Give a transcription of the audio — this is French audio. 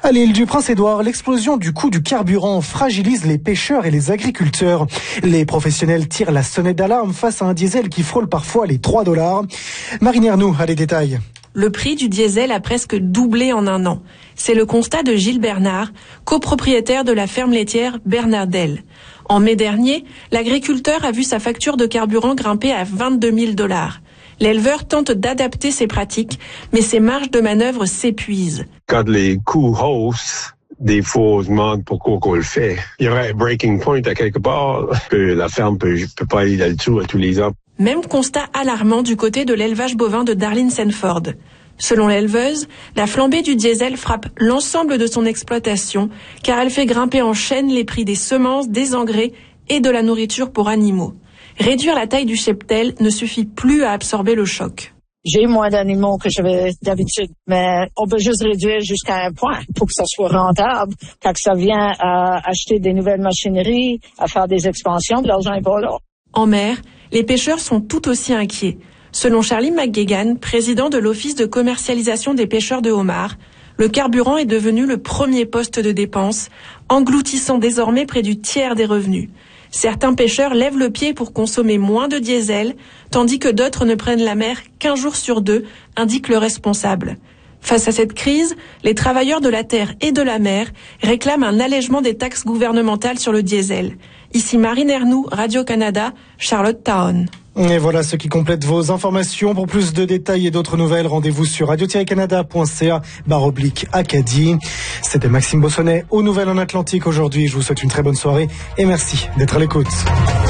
À l'île du Prince-Édouard, l'explosion du coût du carburant fragilise les pêcheurs et les agriculteurs. Les professionnels tirent la sonnette d'alarme face à un diesel qui frôle parfois les $3. Marine Ernoux a les détails. Le prix du diesel a presque doublé en un an. C'est le constat de Gilles Bernard, copropriétaire de la ferme laitière Bernardel. En mai dernier, l'agriculteur a vu sa facture de carburant grimper à $22 000. L'éleveur tente d'adapter ses pratiques, mais ses marges de manœuvre s'épuisent. Quand les coûts haussent, des fois, on se demande pourquoi on le fait. Il y aurait un breaking point à quelque part, que la ferme peut pas aller là-dessous à tous les ans. Même constat alarmant du côté de l'élevage bovin de Darlene Senford. Selon l'éleveuse, la flambée du diesel frappe l'ensemble de son exploitation, car elle fait grimper en chaîne les prix des semences, des engrais et de la nourriture pour animaux. Réduire la taille du cheptel ne suffit plus à absorber le choc. J'ai moins d'animaux que j'avais d'habitude, mais on peut juste réduire jusqu'à un point pour que ça soit rentable. Quand ça vient à acheter des nouvelles machineries, à faire des expansions, l'argent n'est pas là. En mer, les pêcheurs sont tout aussi inquiets. Selon Charlie McGuigan, président de l'Office de commercialisation des pêcheurs de homards, le carburant est devenu le premier poste de dépense, engloutissant désormais près du tiers des revenus. Certains pêcheurs lèvent le pied pour consommer moins de diesel, tandis que d'autres ne prennent la mer qu'1 jour sur 2, indique le responsable. Face à cette crise, les travailleurs de la terre et de la mer réclament un allègement des taxes gouvernementales sur le diesel. Ici Marine Ernoux, Radio-Canada, Charlottetown. Et voilà ce qui complète vos informations. Pour plus de détails et d'autres nouvelles, rendez-vous sur radio-canada.ca/Acadie. C'était Maxime Bossonnet aux Nouvelles en Atlantique aujourd'hui. Je vous souhaite une très bonne soirée et merci d'être à l'écoute.